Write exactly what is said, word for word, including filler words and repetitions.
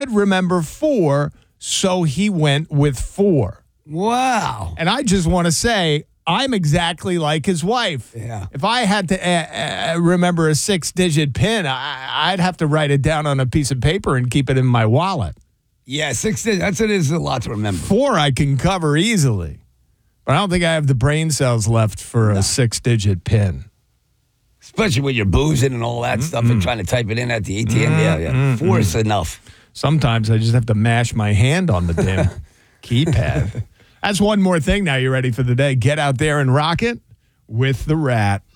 could remember four, so he went with four. Wow. And I just want to say, I'm exactly like his wife. Yeah. If I had to uh, uh, remember a six-digit PIN, I, I'd have to write it down on a piece of paper and keep it in my wallet. Yeah, six. That's it is a lot to remember. Four I can cover easily, but I don't think I have the brain cells left for No. a six-digit PIN. Especially when you're boozing and all that mm-hmm. stuff and trying to type it in at the A T M. Mm-hmm. Yeah, yeah. Mm-hmm. Four is enough. Sometimes I just have to mash my hand on the damn keypad. That's one more thing now. You ready for the day? Get out there and rock it with the Rat.